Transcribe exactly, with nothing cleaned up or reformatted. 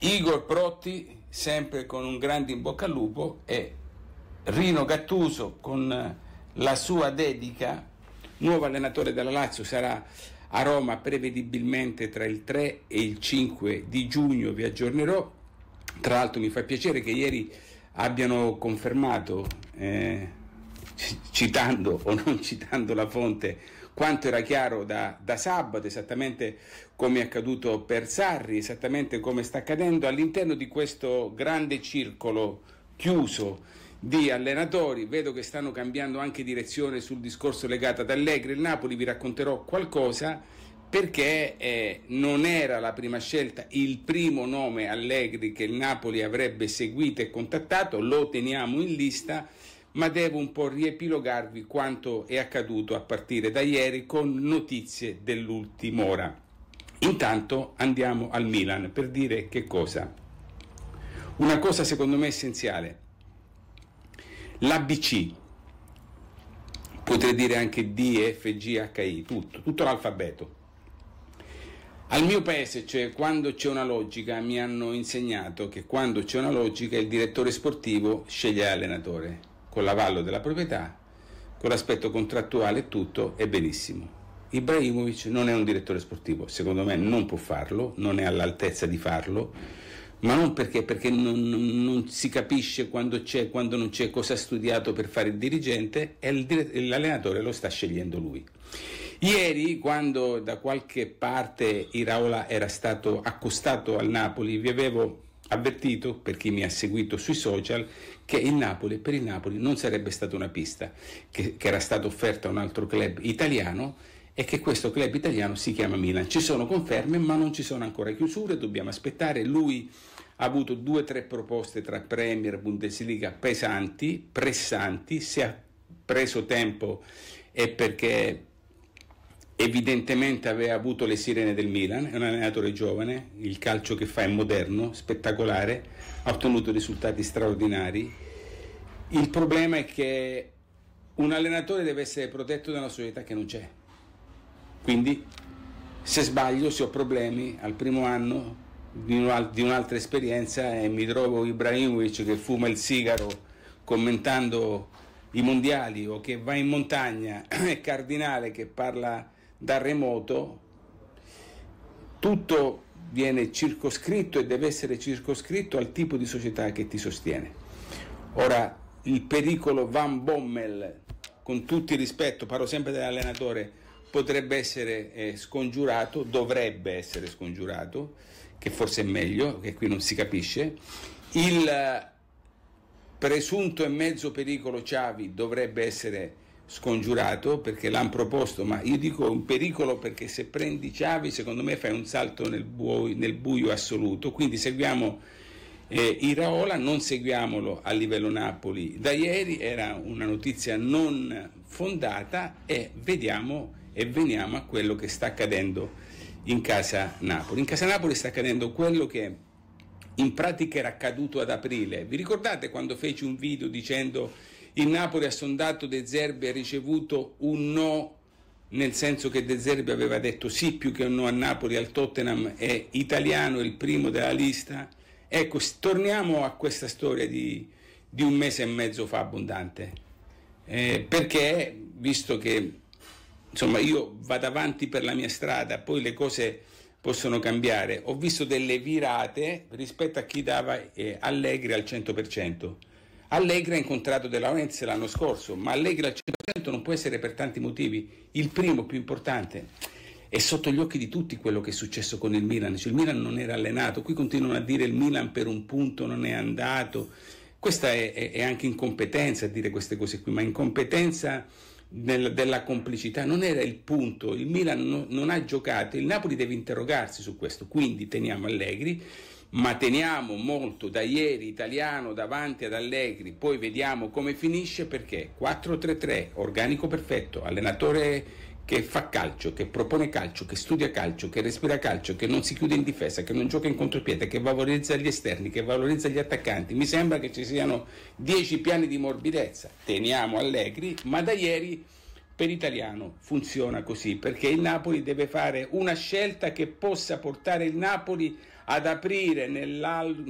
Igor Protti, sempre con un grande in bocca al lupo, e Rino Gattuso con la sua dedica. Nuovo allenatore della Lazio, sarà a Roma prevedibilmente tra il tre e il cinque di giugno, vi aggiornerò. Tra l'altro mi fa piacere che ieri abbiano confermato, eh, citando o non citando la fonte, quanto era chiaro da, da sabato, esattamente come è accaduto per Sarri, esattamente come sta accadendo all'interno di questo grande circolo chiuso di allenatori. Vedo che stanno cambiando anche direzione sul discorso legato ad Allegri. Il Napoli, vi racconterò qualcosa, perché eh, non era la prima scelta, il primo nome Allegri che il Napoli avrebbe seguito e contattato, lo teniamo in lista, ma devo un po' riepilogarvi quanto è accaduto a partire da ieri con notizie dell'ultima ora. Intanto andiamo al Milan per dire che cosa? Una cosa secondo me essenziale. L'A B C, potrei dire anche D, E, F, G, H, I, tutto, tutto l'alfabeto. Al mio paese, cioè, quando c'è una logica, mi hanno insegnato che quando c'è una logica il direttore sportivo sceglie l'allenatore, con l'avallo della proprietà, con l'aspetto contrattuale e tutto, è benissimo. Ibrahimovic non è un direttore sportivo, secondo me non può farlo, non è all'altezza di farlo, ma non perché, perché non, non, non si capisce quando c'è, quando non c'è, cosa ha studiato per fare il dirigente, e il, l'allenatore lo sta scegliendo lui. Ieri, quando da qualche parte Iraola era stato accostato al Napoli, vi avevo avvertito, per chi mi ha seguito sui social, che il Napoli, per il Napoli non sarebbe stata una pista, che, che era stata offerta a un altro club italiano, e che questo club italiano si chiama Milan. Ci sono conferme, ma non ci sono ancora chiusure, dobbiamo aspettare. Lui ha avuto due o tre proposte tra Premier, Bundesliga pesanti, pressanti. Se ha preso tempo è perché evidentemente aveva avuto le sirene del Milan, è un allenatore giovane, il calcio che fa è moderno, spettacolare, ha ottenuto risultati straordinari. Il problema è che un allenatore deve essere protetto da una società che non c'è. Quindi, se sbaglio, se ho problemi al primo anno di, un, di un'altra esperienza e mi trovo Ibrahimovic che fuma il sigaro commentando i mondiali, o che va in montagna, e Cardinale che parla da remoto, tutto viene circoscritto e deve essere circoscritto al tipo di società che ti sostiene. Ora, il pericolo Van Bommel, con tutto il rispetto, parlo sempre dell'allenatore, potrebbe essere eh, scongiurato, dovrebbe essere scongiurato, che forse è meglio, che qui non si capisce. Il eh, presunto e mezzo pericolo Xavi dovrebbe essere scongiurato, perché l'hanno proposto, ma io dico un pericolo perché se prendi Xavi secondo me fai un salto nel buio, nel buio assoluto. Quindi seguiamo eh, Iraola, non seguiamolo a livello Napoli. Da ieri era una notizia non fondata, e vediamo e veniamo a quello che sta accadendo in casa Napoli. In casa Napoli sta accadendo quello che in pratica era accaduto ad aprile. Vi ricordate quando feci un video dicendo il Napoli ha sondato De Zerbi e ha ricevuto un no, nel senso che De Zerbi aveva detto sì più che un no a Napoli, al Tottenham è italiano, è il primo della lista? Ecco, torniamo a questa storia di, di un mese e mezzo fa abbondante, eh, perché visto che insomma io vado avanti per la mia strada, poi le cose possono cambiare, ho visto delle virate rispetto a chi dava eh, Allegri al cento per cento. Allegri ha incontrato De Laurentiis l'anno scorso, ma Allegri al cento per cento non può essere per tanti motivi. Il primo, più importante, è sotto gli occhi di tutti quello che è successo con il Milan. Cioè, il Milan non era allenato, qui continuano a dire il Milan per un punto non è andato. Questa è, è, è anche incompetenza a dire queste cose qui, ma incompetenza nel, della complicità. Non era il punto, il Milan no, non ha giocato, il Napoli deve interrogarsi su questo, quindi teniamo Allegri, ma teniamo molto da ieri italiano davanti ad Allegri, poi vediamo come finisce, perché quattro tre tre, organico perfetto, allenatore che fa calcio, che propone calcio, che studia calcio, che respira calcio, che non si chiude in difesa, che non gioca in contropiede, che valorizza gli esterni, che valorizza gli attaccanti. Mi sembra che ci siano dieci piani di morbidezza. Teniamo Allegri, ma da ieri per italiano funziona così, perché il Napoli deve fare una scelta che possa portare il Napoli ad aprire nell'al-